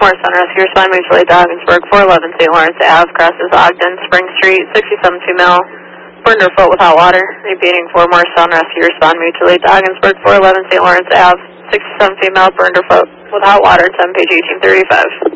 Morrison Rescue, respond mutually to Ogdensburg, 411 St. Lawrence Ave, crosses Ogden, Spring Street, 67 mil, burned her foot with hot water. Repeating, 4 Morrison Rescue, respond mutually to Ogdensburg, 411 St. Lawrence Ave, 67 female, burned her foot with hot water, 10 page 1835.